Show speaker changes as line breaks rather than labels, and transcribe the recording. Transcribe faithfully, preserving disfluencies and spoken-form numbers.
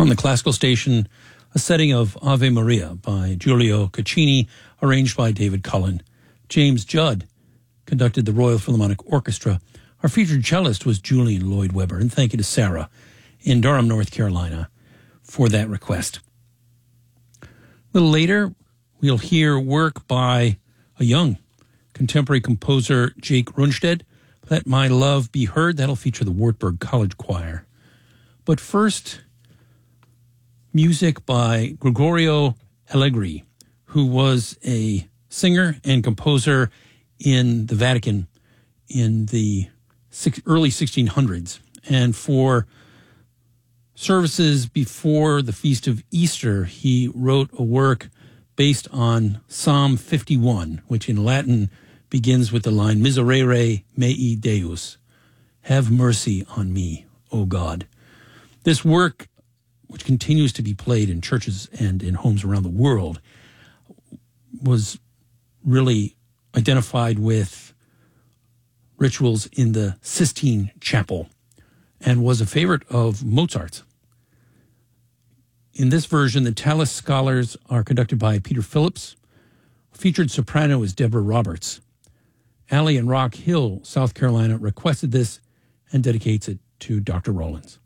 On the classical station, a setting of Ave Maria by Giulio Caccini, arranged by David Cullen. James Judd conducted the Royal Philharmonic Orchestra. Our featured cellist was Julian Lloyd Webber, and thank you to Sarah in Durham, North Carolina, for that request. A little later, we'll hear work by a young contemporary composer, Jake Rundstedt, Let My Love Be Heard. That'll feature the Wartburg College Choir. But first, music by Gregorio Allegri, who was a singer and composer in the Vatican in the early sixteen hundreds. And for services before the Feast of Easter, he wrote a work based on Psalm fifty-one, which in Latin begins with the line, Miserere mei Deus, have mercy on me, O God. This work, which continues to be played in churches and in homes around the world, was really identified with rituals in the Sistine Chapel and was a favorite of Mozart's. In this version, the Tallis Scholars are conducted by Peter Phillips. Featured soprano is Deborah Roberts. Allie in Rock Hill, South Carolina, requested this and dedicates it to Doctor Rollins.